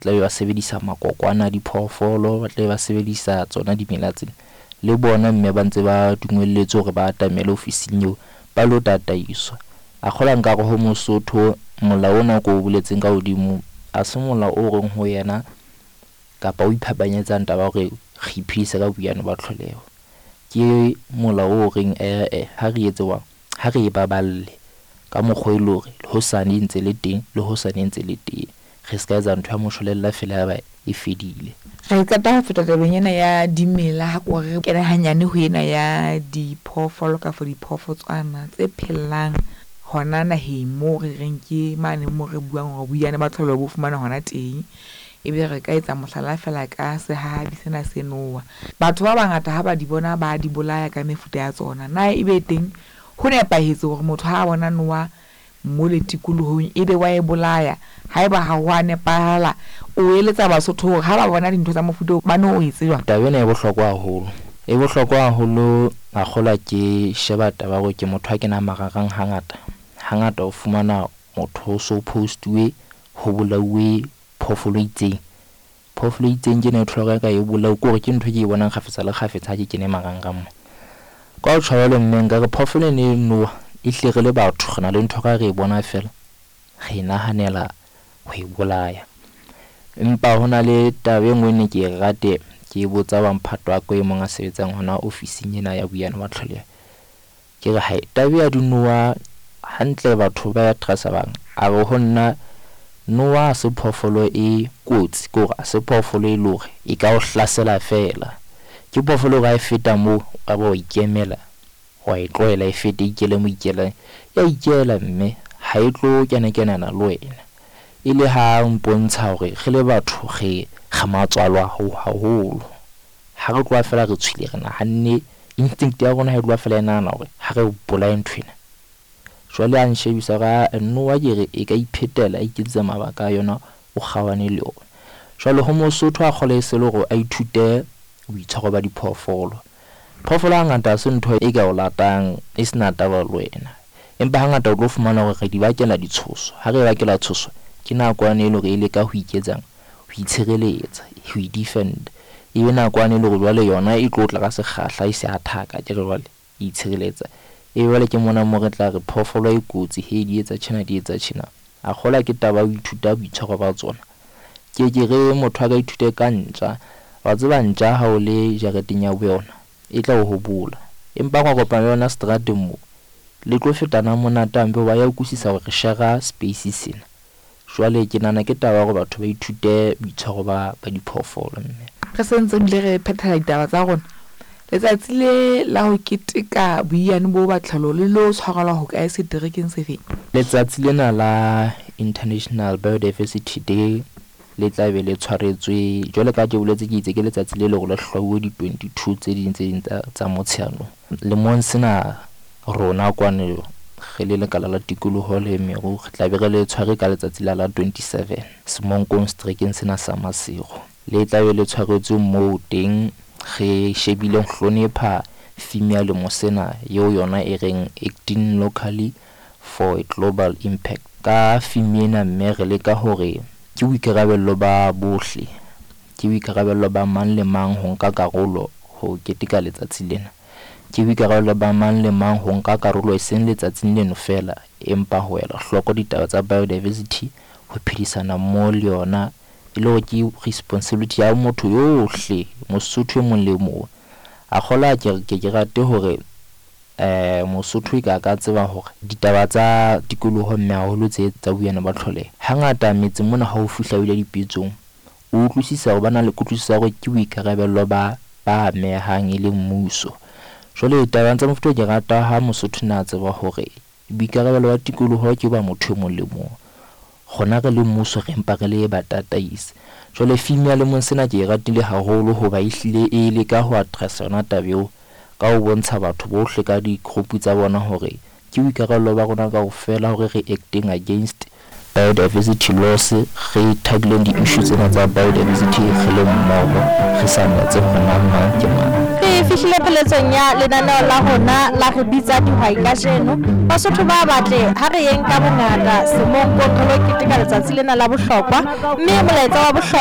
tla ba sebedisa makokwana diphoofolo, ba tla ba sebedisa tsona dimela tsena. Le bona mme ba ntse ba dumelletse hore ba atamele ofising eo ba lo tataiswa. A khola nka go ho Mosotho molao ona ko buletseng ka hodimo a se molao o reng ho yena kapa o iphapanyetsa ntaba hore re iphisa ka buyana ba tlholeho. Ke molao o reng ha re etswa ha re baballe ka mokgwa hore ho sane ntse le teng le ho sane ntse le teng, re ska etsa ntho ya moshwelella fela ba e fedile. Re qeta ho feta tabeng ena ya dimela ha ko re kena hanyane ho ena ya diphoofolo ka for diphoofotswana tse phellang hona naheng mo re reng ke mane mo re buang hore buyane ba tlholo bo fumana hona teng. Ebe re ka etsa mohlala fela ka sehabi sena se nowa. Batho ba bangata ha ba di bona ba di bolaya ka mefuta ya tsona. Na ebe teng ho nepahetse hore motho ha bona nowa mo le tikolohong ebe wa e bolaya, haeba ha wa nepahala o eletsa Basotho hore ha ba bona dintho tsa mofuta ba no o etswa. Taba ena e bohlokwa haholo. E bohlokwa haholo a khola ke sheba taba go ke motho a kena mararang hangata o fumana motho o so postuwe ho bolauwe phoofolo itseng. Phoofolo itseng ke ne tlhoka ka e bolau ko re ke ntho ke e bonang khafetsa le khafetsa ke kene marangang mo. Ka o tshwara le mmenga re phoofolo ne no ihle re le batho gona le ntho ka re bona fela re nahanela ho e bolaya. Empa hona le taba e nngwe ne ke rate ke botsa ba mphato a ko e monga sebetsang hona ofising ena ya buyana ba tlholeho. Ke re hae taba ya dinoa hantle batho ba ya trasa bang a re honna noa se phoofolo e kotsi ko ga se phoofolo e lore e ka o hlasela fela. Ke phoofolo ga e feta mo a bo ikemela wa e tloela e fete ikele mo ikela ya ikela mme ha e tlo kena na le wena. Ile ha mpontsha hore re le batho ge matswalwa haholo ha re tloa fela re tshwile rena hanne instinct ya rona ha e tloa fela ena hore ha re bolaya nthwena. Jwale a nshebisa ga noa ke e ka iphetela a iketsa mabaka a yona o kgawane le yona. Jwale ho Mosotho a khole se le go a ithute boitshwaro ba diphoofolo. Phoofolo hangata se ntho e ka o latang e sena taba le wena, empa hangata o tlo fumana hore re di bakela ditshoso. Ha re bakela tshoso ke nakwane le hore ile ka ho iketsang ho itshireletsa ho defend. E be nakwane le hore jwale yona e tlo tla ka sekgahla e se athaka ke jwale e itshireletsa. E wale ke mona mo re tla re phoofolo e kotsi he di etsa tshena di etsa tshena. A khola ke taba o ithuta boitshwaro ba tsona. Ke re motho a ka ithute ka ntja wa tseba ntja ha o le jareteng ya bona e tla o hobola, empa go kopana yona strateng mo le tlo fetana mona tambe ba ya ukusisa hore re share space sena. Jwale ke nana ke taba go batho ba ithute boitshwaro ba diphoofolo. Mme re sentse bile re phethela ditaba tsa rona letsatsi le la ho keteka buyane bo batlhalo le lo tshwarelwa ho ka se terekeng se feng. Letsatsi lena la International Biodiversity Day le tla be le tshwaretswe jwale ka ke boletse ke itse ke letsatsi le go le hlwawe di 22 tse ding tsa Motsheanong. Le monsena rona kwane ge le lekala la tikoloho le meru re tla be re le tshware ka letsatsi la 27 Semonkong strekeng sena sa Masego. Le tla be le tshwaretswe mo teng ge shebile hlonepha female le mosena yo yona e reng acting locally for a global impact. Ka female mme re le ka hore ke boikarabello ba bohle, ke boikarabello ba mang le mang ho nka karolo ho keteka letsatsi lena. Ke boikarabello ba mang le mang ho nka karolo eseng letsatsing leno fela empa ho ela hloko ditaba tsa biodiversity ho phedisana mo le yona e le hore ke responsibility ya motho yohle Mosotho e mong le mong. A khola ke rate hore Mosotho e ka tseba hore ditaba tsa tikoloho mme haholo tse tsa buyana ba tlholeho hangata metse mona ha o fihla ile dipitsong o utlwisisa hore bana le kutlwisisa hore ke boikarabello ba amehang e le mmuso. Jwale taba tsa mofuta ke rata ha Mosotho na tseba hore boikarabello ba tikoloho ke ba motho mong le mong. Gona re le mmuso re empa re le batataisi. Jwale female le monsena ke ratile haholo hoba ihlile e le ka ho address yona tabeo ka ho bontsha batho bohle ka di group tsa bona hore ke boikarabello ba rona ka ho fela hore re acting against biodiversity loss, re tackling di issues tsena tsa biodiversity re le mmoho re sa natse hore mang ke mang. re fihlile pheletsong ya lenaneo la rona la re bitsa dihwai kajeno. Basotho ba batle ha re yeng ka bongata semonkong re lo keteka letsatsi lena la bohlokwa, mme molaetsa wa bohlokwa